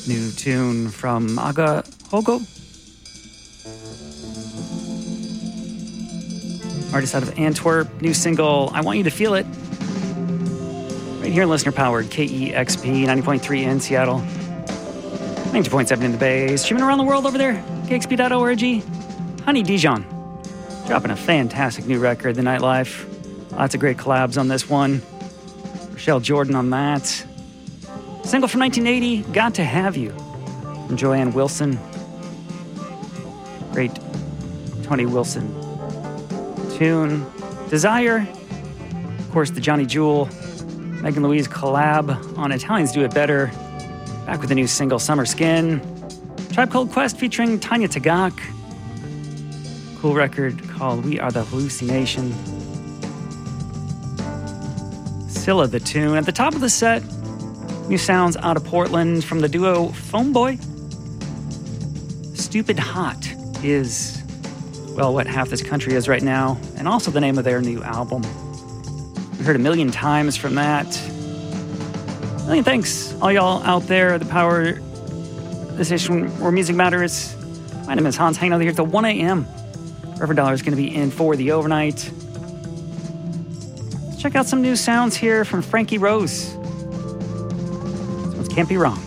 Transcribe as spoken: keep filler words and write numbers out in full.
New tune from Aga Hogo. Artist out of Antwerp. New single, I Want You to Feel It. Right here, listener-powered K E X P, ninety point three in Seattle. ninety point seven in the Bay. Streaming around the world over there, K X P dot org. Honey Dijon, dropping a fantastic new record, The Nightlife. Lots of great collabs on this one. Rochelle Jordan on that. Single from nineteen eighty, Got to Have You, from Joanne Wilson. Great Tony Wilson tune. Desire, of course, the Johnny Jewel, Megan Louise collab on Italians Do It Better. Back with a new single, Summer Skin. Tribe Called Quest featuring Tanya Tagaq. Cool record called We Are the Hallucination. Scylla the tune. At the top of the set, new sounds out of Portland from the duo Phoneboy. Stupid Hot is, well, what half this country is right now, and also the name of their new album. We heard a million times from that. A million thanks, all y'all out there, the power, the station where music matters. My name is Hans, hanging out here till one a.m. Reverend Dollar is going to be in for the overnight. Let's check out some new sounds here from Frankie Rose. This one can't be wrong.